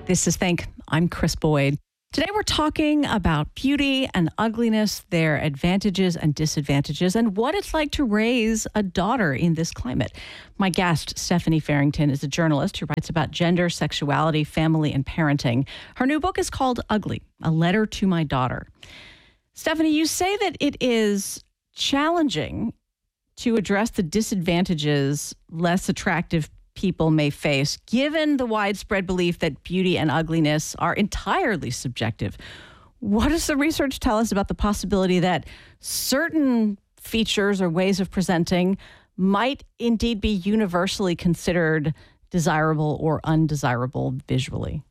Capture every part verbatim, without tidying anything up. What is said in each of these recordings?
This is Think. I'm Chris Boyd. Today we're talking about beauty and ugliness, their advantages and disadvantages, and what it's like to raise a daughter in this climate. My guest, Stephanie Farrington, is a journalist who writes about gender, sexuality, family, and parenting. Her new book is called Ugly, A Letter to My Daughter. Stephanie, you say that it is challenging to address the disadvantages less attractive people may face, given the widespread belief that beauty and ugliness are entirely subjective. What does the research tell us about the possibility that certain features or ways of presenting might indeed be universally considered desirable or undesirable visually?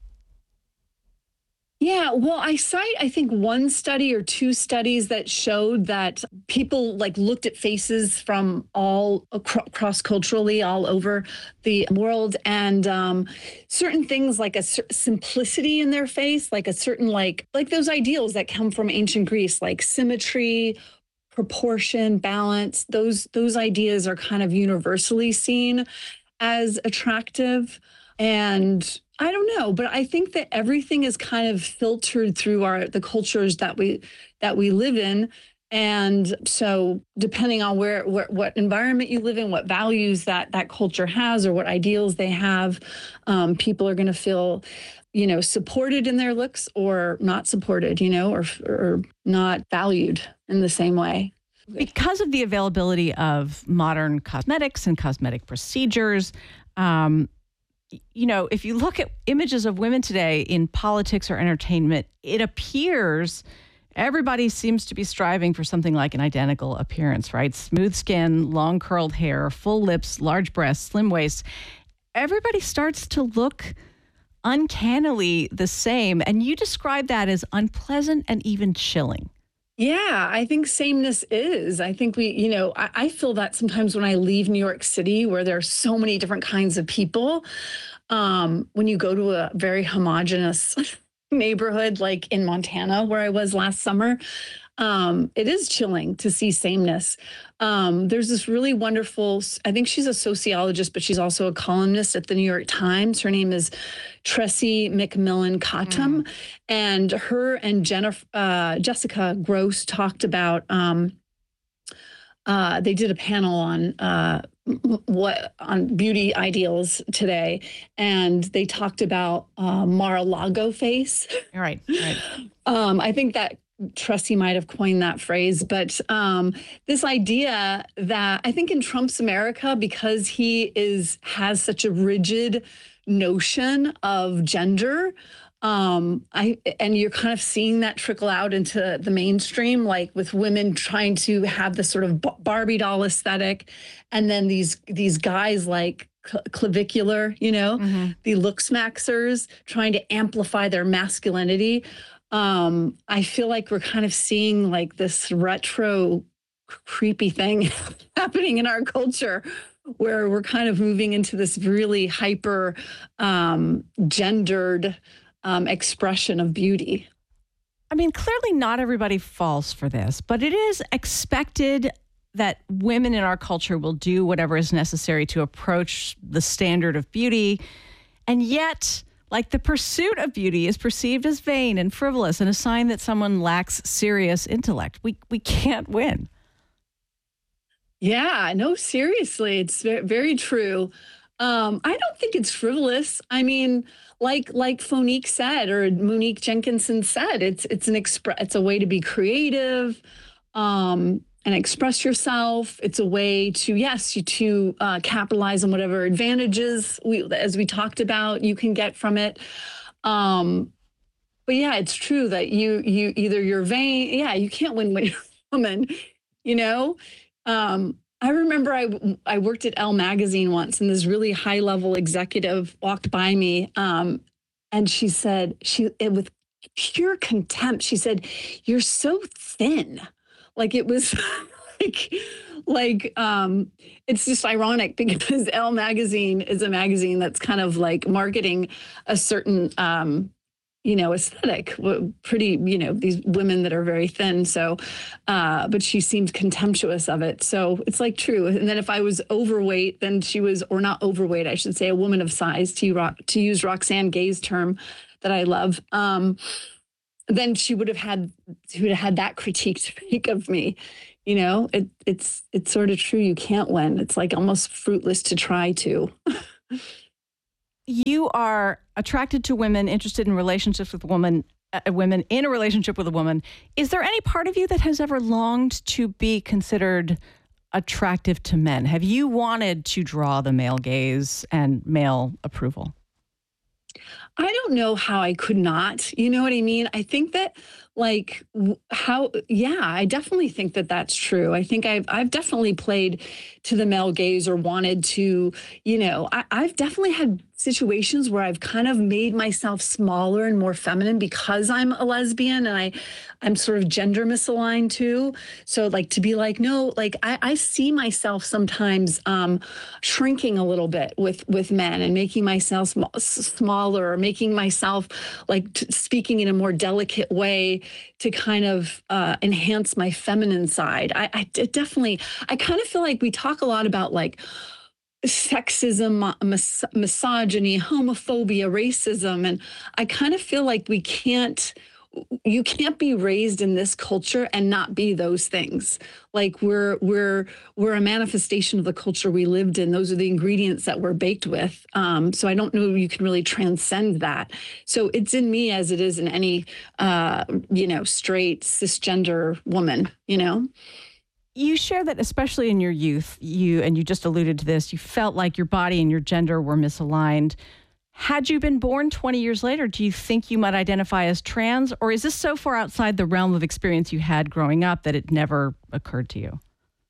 Yeah, well, I cite, I think, one study or two studies that showed that people like looked at faces from all acro- cross-culturally all over the world, and um, certain things like a cer- simplicity in their face, like a certain like like those ideals that come from ancient Greece, like symmetry, proportion, balance. Those those ideas are kind of universally seen as attractive. And I don't know, but I think that everything is kind of filtered through our the cultures that we that we live in. And so depending on where, where what environment you live in, what values that that culture has or what ideals they have, um, people are going to feel, you know, supported in their looks or not supported, you know, or or not valued in the same way. Because of the availability of modern cosmetics and cosmetic procedures, um, you know, if you look at images of women today in politics or entertainment, it appears everybody seems to be striving for something like an identical appearance, right? Smooth skin, long curled hair, full lips, large breasts, slim waists. Everybody starts to look uncannily the same. And you describe that as unpleasant and even chilling. Yeah, I think sameness is. I think we, you know, I, I feel that sometimes when I leave New York City, where there are so many different kinds of people, um, when you go to a very homogenous neighborhood like in Montana, where I was last summer, um, it is chilling to see sameness. Um, there's this really wonderful, I think she's a sociologist, but she's also a columnist at the New York Times. Her name is Tressie McMillan Cottom. Mm. And her and Jennifer, uh, Jessica Gross talked about, um, uh, they did a panel on uh, what on beauty ideals today. And they talked about uh, Mar-a-Lago face. Right, right. um, I think that Tressie might have coined that phrase, but um, this idea that I think in Trump's America, because he is has such a rigid notion of gender, um, I and you're kind of seeing that trickle out into the mainstream, like with women trying to have this sort of Barbie doll aesthetic, and then these these guys like Clavicular, you know, mm-hmm. the look smaxers trying to amplify their masculinity. Um, I feel like we're kind of seeing like this retro creepy thing happening in our culture where we're kind of moving into this really hyper um, gendered um, expression of beauty. I mean, clearly not everybody falls for this, but it is expected that women in our culture will do whatever is necessary to approach the standard of beauty. And yet, like, the pursuit of beauty is perceived as vain and frivolous and a sign that someone lacks serious intellect. We we can't win. Yeah, no, seriously, it's very, very true. Um, I don't think it's frivolous. I mean, like like Fonique said, or Monique Jenkinson said, it's it's an expre- it's a way to be creative. Um, and express yourself. It's a way to, yes, to uh, capitalize on whatever advantages, we, as we talked about, you can get from it. Um, but yeah, it's true that you, you either you're vain, yeah, you can't win when you're a woman, you know? Um, I remember I, I worked at Elle magazine once, and this really high level executive walked by me, um, and she said, she it, with pure contempt, she said, "You're so thin." Like it was like, like um, it's just ironic because Elle magazine is a magazine that's kind of like marketing a certain, um, you know, aesthetic, pretty, you know, these women that are very thin. So, uh, but she seemed contemptuous of it. So it's like true. And then if I was overweight, then she was, or not overweight, I should say, a woman of size, to, to use Roxane Gay's term, that I love, um, then she would have had she would have had that critique to make of me. You know, it, it's it's sort of true. You can't win. It's like almost fruitless to try to. You are attracted to women, interested in relationships with women, uh, women in a relationship with a woman. Is there any part of you that has ever longed to be considered attractive to men? Have you wanted to draw the male gaze and male approval? I don't know how I could not. You know what I mean? I think that like w- how yeah, I definitely think that that's true. I think I've I've definitely played to the male gaze or wanted to, you know, I, I've definitely had situations where I've kind of made myself smaller and more feminine because I'm a lesbian and I I'm sort of gender misaligned too. So like to be like, no, like I, I see myself sometimes um, shrinking a little bit with with men and making myself sm- smaller or making myself like t- speaking in a more delicate way to kind of uh, enhance my feminine side. I, I d- definitely, I kind of feel like we talk a lot about like sexism, mis- misogyny, homophobia, racism. And I kind of feel like we can't, you can't be raised in this culture and not be those things. Like we're we're we're a manifestation of the culture we lived in. Those are the ingredients that we're baked with. Um, so I don't know if you can really transcend that. So it's in me as it is in any uh, you know, straight cisgender woman, you know. You share that, especially in your youth, you, and you just alluded to this, you felt like your body and your gender were misaligned. Had you been born twenty years later, do you think you might identify as trans, or is this so far outside the realm of experience you had growing up that it never occurred to you?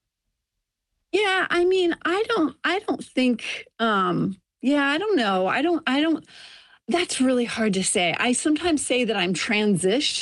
Yeah, I mean, I don't I don't think um yeah, I don't know. I don't I don't That's really hard to say. I sometimes say that I'm transish,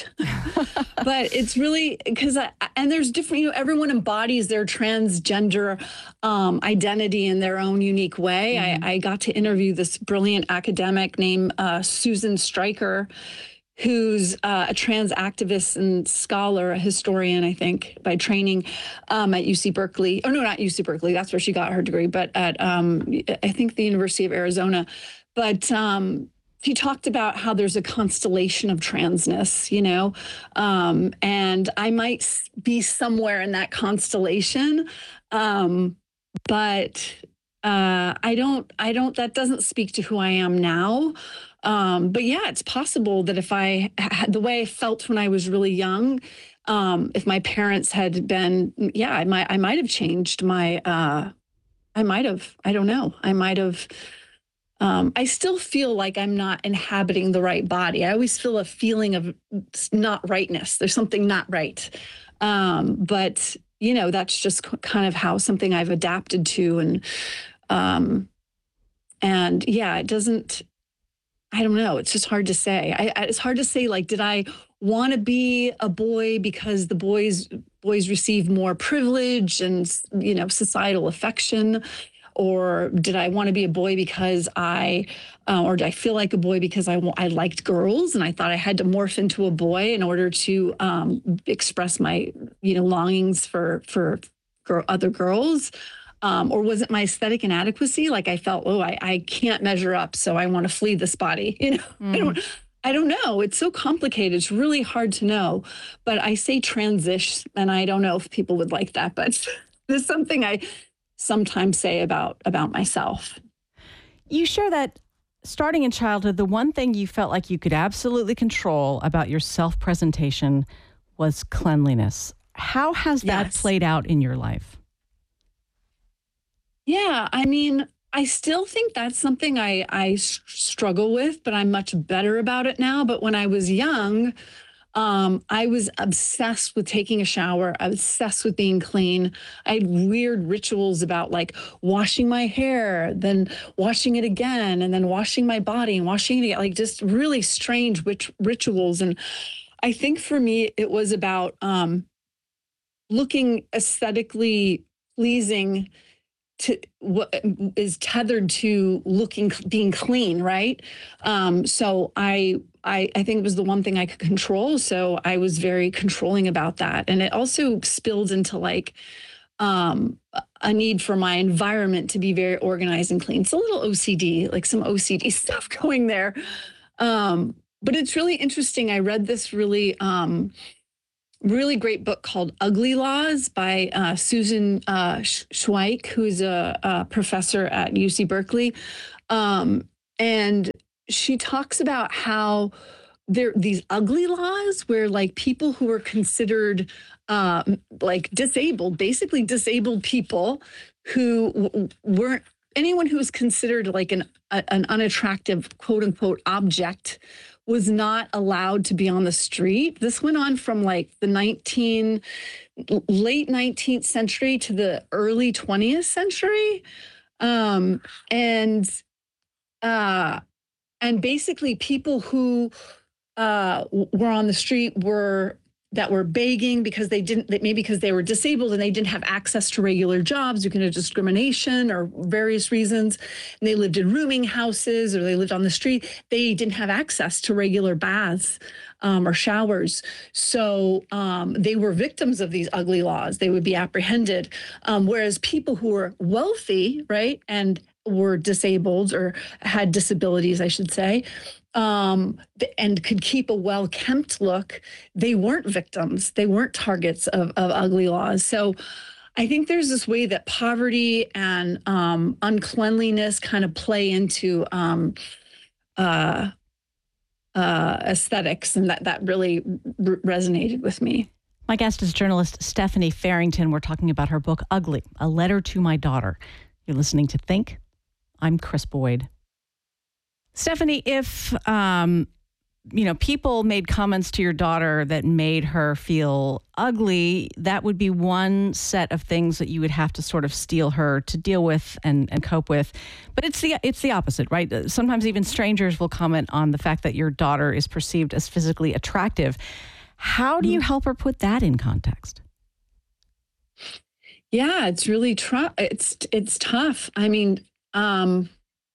but it's really because I, and there's different, you know, everyone embodies their transgender um, identity in their own unique way. Mhm. I, I got to interview this brilliant academic named uh, Susan Stryker, who's uh, a trans activist and scholar, a historian, I think, by training um, at U C Berkeley. Oh, no, not U C Berkeley. That's where she got her degree, but at, um, I think, the University of Arizona. But um, he talked about how there's a constellation of transness, you know, um, and I might be somewhere in that constellation. Um, but uh, I don't, I don't, that doesn't speak to who I am now. Um, but yeah, it's possible that if I had the way I felt when I was really young, um, if my parents had been, yeah, I might, I might have changed my, uh, I might have, I don't know, I might have, um, I still feel like I'm not inhabiting the right body. I always feel a feeling of not rightness. There's something not right. Um, but you know, that's just kind of how something I've adapted to. And, um, and yeah, it doesn't, I don't know. It's just hard to say. I, I, it's hard to say, like, did I want to be a boy because the boys boys receive more privilege and, you know, societal affection? Or did I want to be a boy because I, uh, or did I feel like a boy because I, I liked girls and I thought I had to morph into a boy in order to um, express my, you know, longings for, for girl, other girls? Um, or was it my aesthetic inadequacy? Like I felt, oh, I, I can't measure up, so I want to flee this body. You know, I Mm. don't, I don't know. It's so complicated. It's really hard to know. But I say transish, and I don't know if people would like that, but there's something I sometimes say about about myself. You share that starting in childhood, the one thing you felt like you could absolutely control about your self-presentation was cleanliness. How has that Yes. played out in your life? Yeah, I mean, I still think that's something I I s- struggle with, but I'm much better about it now. But when I was young, um, I was obsessed with taking a shower. I was obsessed with being clean. I had weird rituals about like washing my hair, then washing it again, and then washing my body and washing it again, like just really strange rit- rituals. And I think for me, it was about um, looking aesthetically pleasing to what is tethered to looking being clean, right? Um so i i i think it was the one thing I could control, so I was very controlling about that. And it also spilled into like um a need for my environment to be very organized and clean. It's a little O C D, like some O C D stuff going there. um but it's really interesting. I read this really, um, really great book called Ugly Laws by uh, Susan uh, Schweik, who's a, a professor at U C Berkeley. Um, and she talks about how there these ugly laws where like people who are considered uh, like disabled, basically disabled people who w- weren't anyone who was considered like an a, an unattractive quote unquote object was not allowed to be on the street. This went on from like the nineteen late nineteenth century to the early twentieth century. Um, and uh, and basically people who uh, were on the street were that were begging because they didn't, maybe because they were disabled and they didn't have access to regular jobs because of discrimination or various reasons. And they lived in rooming houses or they lived on the street. They didn't have access to regular baths um, or showers. So um, they were victims of these ugly laws. They would be apprehended. Um, whereas people who were wealthy, right, and were disabled or had disabilities, I should say, um, and could keep a well-kempt look, they weren't victims. They weren't targets of, of ugly laws. So I think there's this way that poverty and um, uncleanliness kind of play into um, uh, uh, aesthetics, and that, that really r- resonated with me. My guest is journalist Stephanie Farrington. We're talking about her book, Ugly, A Letter to My Daughter. You're listening to Think. I'm Chris Boyd. Stephanie, if, um, you know, people made comments to your daughter that made her feel ugly, that would be one set of things that you would have to sort of steel her to deal with and, and cope with. But it's the it's the opposite, right? Sometimes even strangers will comment on the fact that your daughter is perceived as physically attractive. How do you help her put that in context? Yeah, it's really tr- it's it's tough. I mean, um,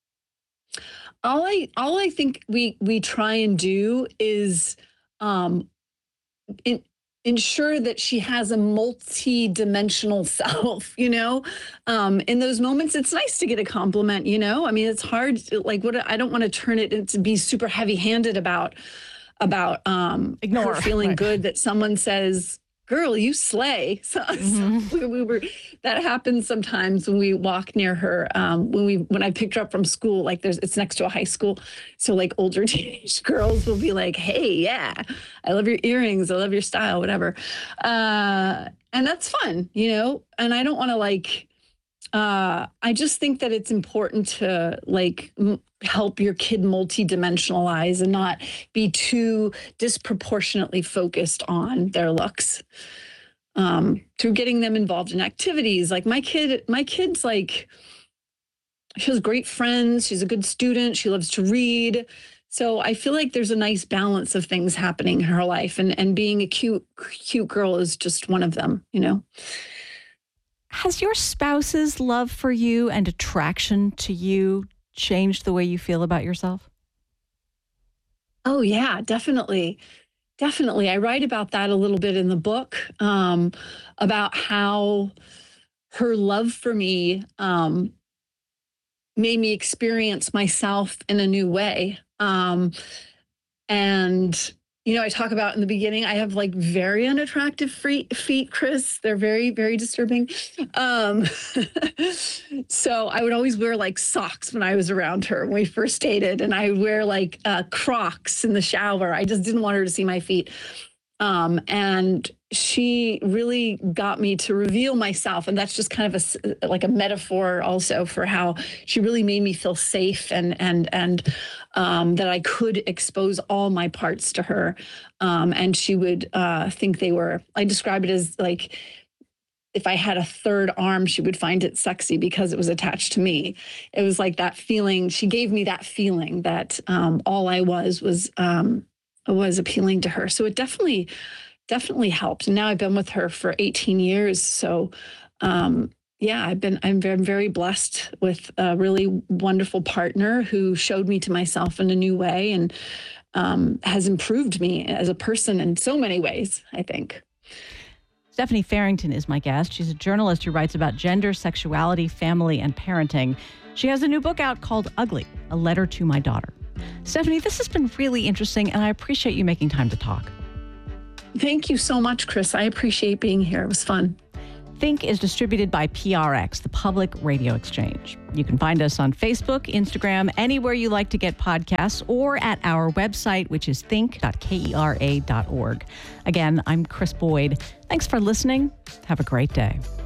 all I all I think we we try and do is um, in, ensure that she has a multi-dimensional self. You know, um, in those moments, it's nice to get a compliment. You know, I mean, it's hard. Like, what I don't want to turn it into be super heavy-handed about about um, Ignore, her feeling right. good that someone says, girl, you slay. So, mm-hmm. so we, we were, that happens sometimes when we walk near her. Um, when we, when I picked her up from school, like there's, it's next to a high school. So like older teenage girls will be like, hey, yeah, I love your earrings. I love your style, whatever. Uh, and that's fun, you know? And I don't want to like, uh, I just think that it's important to like m- help your kid multi-dimensionalize and not be too disproportionately focused on their looks. Um, through getting them involved in activities. Like my kid, my kid's like, she has great friends. She's a good student. She loves to read. So I feel like there's a nice balance of things happening in her life. And, and being a cute, cute girl is just one of them, you know? Has your spouse's love for you and attraction to you changed the way you feel about yourself? Oh, yeah, definitely. Definitely. I write about that a little bit in the book, um, about how her love for me um, made me experience myself in a new way. Um, and You know, I talk about in the beginning, I have like very unattractive feet, feet, Chris. They're very, very disturbing. Um, so I would always wear like socks when I was around her when we first dated. And I wear like uh, Crocs in the shower. I just didn't want her to see my feet. Um, and she really got me to reveal myself. And that's just kind of a, like a metaphor also for how she really made me feel safe and, and, and, um, that I could expose all my parts to her. Um, and she would, uh, think they were, I describe it as like, if I had a third arm, she would find it sexy because it was attached to me. It was like that feeling. She gave me that feeling that, um, all I was, was, um, was appealing to her. So it definitely, definitely helped. And now I've been with her for eighteen years. So, um, yeah, I've been, I'm very, very blessed with a really wonderful partner who showed me to myself in a new way and, um, has improved me as a person in so many ways, I think. Stephanie Farrington is my guest. She's a journalist who writes about gender, sexuality, family, and parenting. She has a new book out called Ugly, A Letter to My Daughter. Stephanie, this has been really interesting, and I appreciate you making time to talk. Thank you so much, Chris. I appreciate being here. It was fun. Think is distributed by P R X, the Public Radio Exchange. You can find us on Facebook, Instagram, anywhere you like to get podcasts, or at our website, which is think dot kera dot org. Again, I'm Chris Boyd. Thanks for listening. Have a great day.